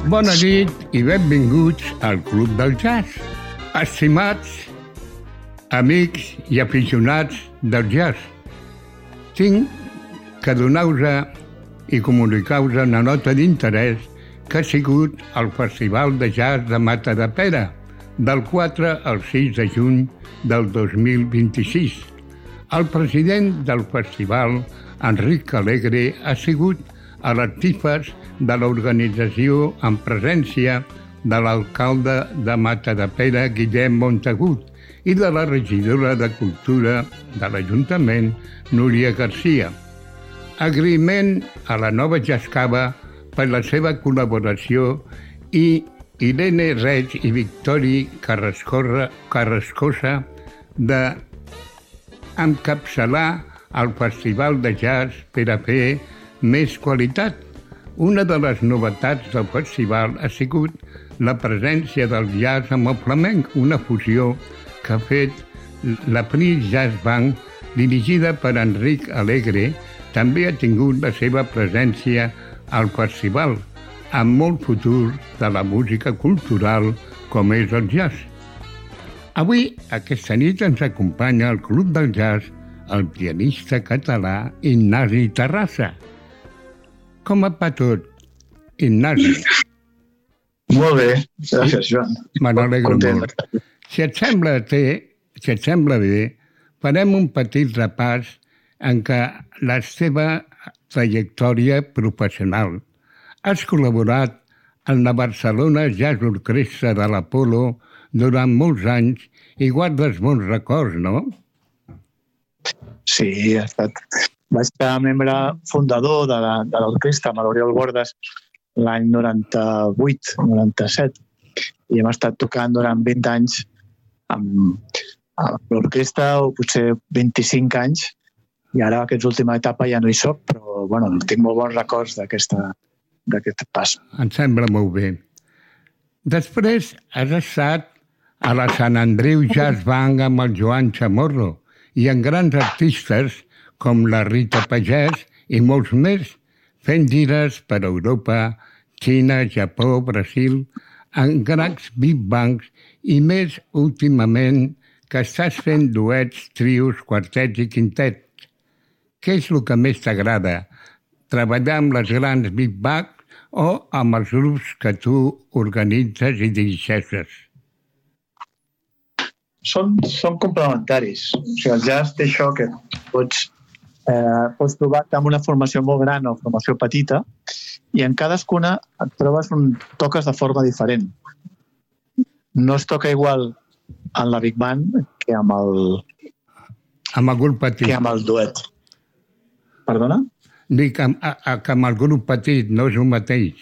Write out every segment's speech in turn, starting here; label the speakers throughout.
Speaker 1: Bona nit i benvinguts al Club del Jazz. Estimats amics i aficionats del jazz, tinc que donar-vos i comunicar-vos una nota d'interès que ha sigut el Festival de Jazz de Matadepera, del 4 al 6 de juny del 2026. El president del festival, Enric Alegre, ha sigut a l'artífex de l'organització en presència de l'alcalde de Matadepera, Guillem Montagut, i de la regidora de Cultura de l'Ajuntament, Núria Garcia. Agraïment a la Nova Jascava per la seva col·laboració i Irene Reig i Victori Carrascosa d'encapçalar el Festival de Jazz per a fer més qualitat. Una de les novetats del festival ha sigut la presència del jazz amb el flamenc, una fusió que ha fet la Prince Jazz Band, dirigida per Enric Alegre. També ha tingut la seva presència al festival, amb molt futur de la música cultural com és el jazz. Avui, aquesta nit, ens acompanya al Club del Jazz el pianista català Ignasi Terrassa. Com et va tot, Ignasi?
Speaker 2: Molt bé, gràcies, Joan.
Speaker 1: Me n'alegro molt. Si et sembla bé, farem un petit repàs en què la teva trajectòria professional. Has col·laborat en la Barcelona Jazz Orquestra de l'Apolo durant molts anys i guardes bons records, no?
Speaker 2: Sí, vaig ser membre fundador de l'orquestra amb l'Oriol Bordes l'any 98-97 i hem estat tocant durant 20 anys amb l'orquestra, o potser 25 anys, i ara aquesta última etapa ja no hi soc, però bueno, tinc molt bons records d'aquest pas.
Speaker 1: Em sembla molt bé. Després has estat a la Sant Andreu Jazz Band amb el Joan Chamorro i en grans artistes com la Rita Pagès i molts més, fent gires per Europa, Xina, Japó, Brasil, en grans big bands i més últimament que estàs fent duets, trios, quartets i quintets. Què és el que més t'agrada? Treballar amb les grans big bands o amb els grups que tu organitzes i dirigeixes?
Speaker 2: Són complementaris. O sigui, el jazz té això que pots trobar-te amb una formació molt gran o formació petita i en cadascuna et trobes toques de forma diferent. No es toca igual en la big band que amb el
Speaker 1: grup petit.
Speaker 2: Que amb el duet. Perdona?
Speaker 1: Dic que amb el grup petit no és el mateix.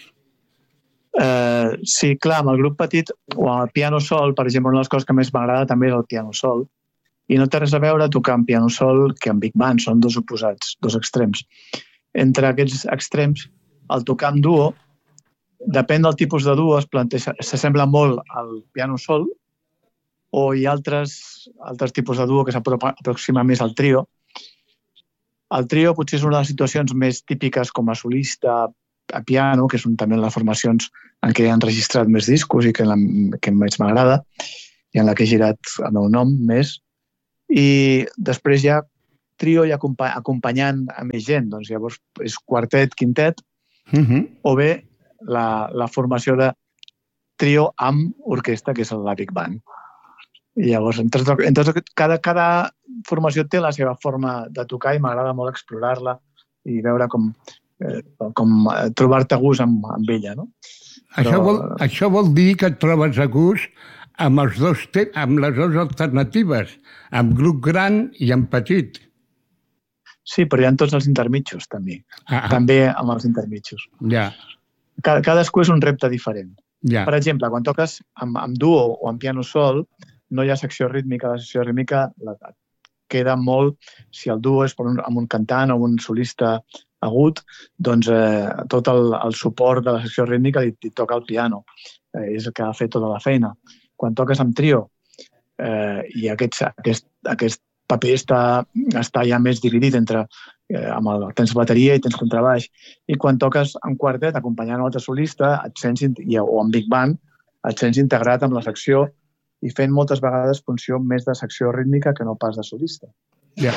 Speaker 2: Sí, clar, amb el grup petit o amb el piano sol, per exemple, una de les coses que més m'agrada també és el piano sol, i no té res a veure tocar amb piano sol que amb big band, són dos oposats, dos extrems. Entre aquests extrems, el tocar amb duo, depèn del tipus de duo, s'assembla molt al piano sol, o hi ha altres tipus de duo que s'aproxima més al trio. El trio potser és una de les situacions més típiques com a solista a piano, que són també les formacions en què he enregistrat més discos i que més m'agrada, i en la que he girat el meu nom més. I després hi ha trio i acompanyant a més gent. Doncs llavors és quartet, quintet, o bé la formació de trio amb orquestra, que és la big band. I llavors, cada formació té la seva forma de tocar i m'agrada molt explorar-la i veure com trobar-te a gust amb ella, no?
Speaker 1: Això vol dir que et trobes a gust amb les dues alternatives, amb grup gran i amb petit.
Speaker 2: Sí, però hi ha tots els intermitjos, també. També amb els intermitjos.
Speaker 1: Ja.
Speaker 2: Cadascú és un repte diferent.
Speaker 1: Ja.
Speaker 2: Per exemple, quan toques amb duo o amb piano sol, no hi ha secció rítmica. La secció rítmica queda molt, si el duo és amb un cantant o un solista agut, doncs tot el suport de la secció rítmica li toca el piano. És el que ha de fer tota la feina. Quan toques amb trio i aquest paper està ja més dividit entre tens bateria i tens contrabaix, i quan toques en quartet acompanyant un altre solista o en big band et sents integrat amb la secció i fent moltes vegades funció més de secció rítmica que no pas de solista.
Speaker 1: Ja.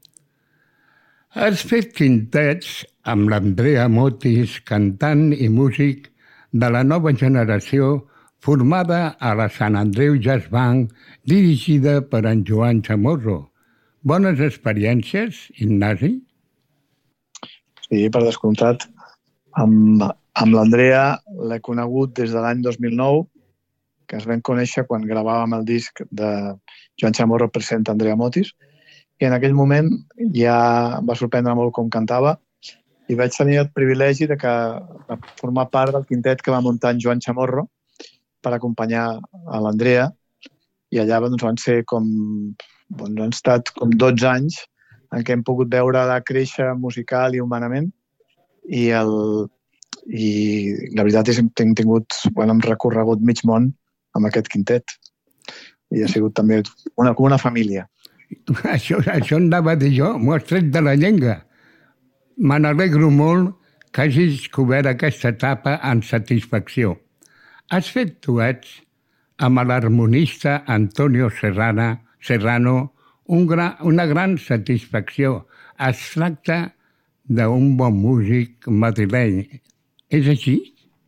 Speaker 1: Has fet quintets amb l'Andrea Motis, cantant i músic de la nova generació formada a la Sant Andreu Jazz Band, dirigida per en Joan Chamorro. Bones experiències, Ignasi?
Speaker 2: Sí, per descomptat. Amb l'Andrea l'he conegut des de l'any 2009, que es vam conèixer quan gravàvem el disc de Joan Chamorro present Andrea Motis, i en aquell moment ja va sorprendre molt com cantava i vaig tenir el privilegi de formar part del quintet que va muntar en Joan Chamorro per acompanyar a l'Andrea, i allà van ser han estat com 12 anys en què hem pogut veure-la créixer musical i humanament, i la veritat és que hem recorregut mig món amb aquest quintet, i ha sigut també com una família.
Speaker 1: Això anava a dir jo, m'ho has tret de la llengua. Me n'alegro molt que hagis descobert aquesta etapa amb satisfacció. Has fet duets amb l'harmonista Antonio Serrano, una gran satisfacció. Es tracta d'un bon músic madrileny. És així?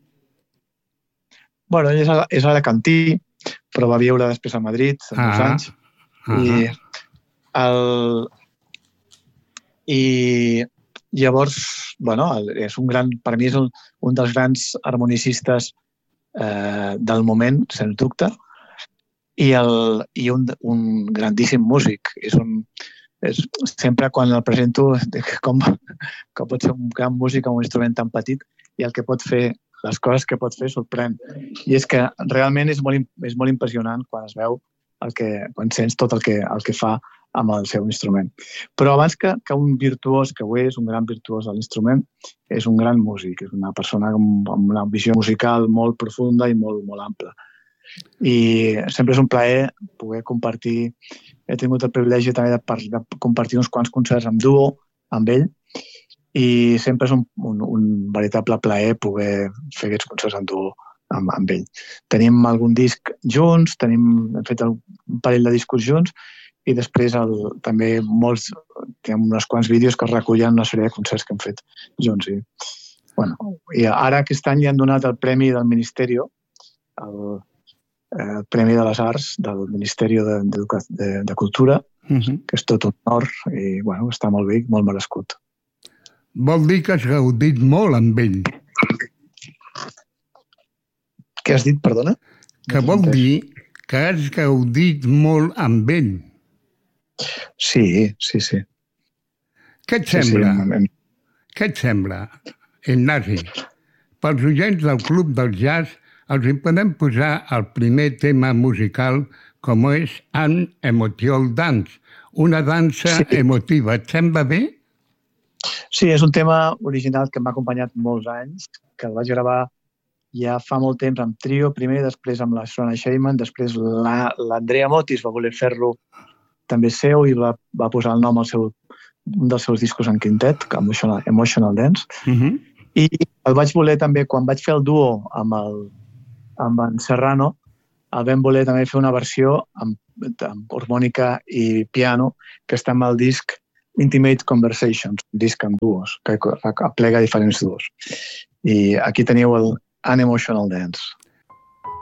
Speaker 2: Bueno, ell és alacantí, però va viure després a Madrid, molts anys. I llavors, és per mi és un dels grans harmonicistes del moment, sens dubte, i un grandíssim músic. Sempre quan el presento com pot ser un gran músic amb un instrument tan petit, i el que pot fer, les coses que pot fer, sorprèn. I és que realment és molt impressionant quan es veu, quan sents tot el que fa amb el seu instrument. Però abans que un virtuós, que ho és, un gran virtuós de l'instrument, és un gran músic, és una persona amb una visió musical molt profunda i molt, molt ampla. I sempre és un plaer poder compartir. He tingut el privilegi també de compartir uns quants concerts amb duo, amb ell, i sempre és un veritable plaer poder fer aquests concerts en duo amb ell. Tenim algun disc junts, hem fet un parell de discos junts, i després també tenim uns quants vídeos que recullen una sèrie de concerts que hem fet junts. I ara aquest any li han donat el Premi del Ministeri, el Premi de les Arts del Ministeri de Cultura, que és tot un honor, i està molt bé, molt merescut.
Speaker 1: Vol dir que has gaudit molt amb ell.
Speaker 2: Què has dit, perdona?
Speaker 1: Que vol dir que has gaudit molt amb ell.
Speaker 2: Sí.
Speaker 1: Què et sembla? Què et sembla, Ignasi? Pels oients del Club del Jazz els hi podem posar el primer tema musical, com és An Emotional Dance, una dansa emotiva. Et sembla bé?
Speaker 2: Sí, és un tema original que m'ha acompanyat molts anys, que el vaig gravar ja fa molt temps amb trio, primer, després amb la Sona Sheyman, després l'Andrea Motis va voler fer-lo també seu i va posar el nom a un dels seus discos en quintet, Emotional Dance. I el vaig voler també, quan vaig fer el duo amb en Serrano, el vam voler també fer una versió amb harmònica i piano, que està amb el disc Intimate Conversations, un disc amb duos, que aplega diferents duos. I aquí teniu el An Emotional Dance.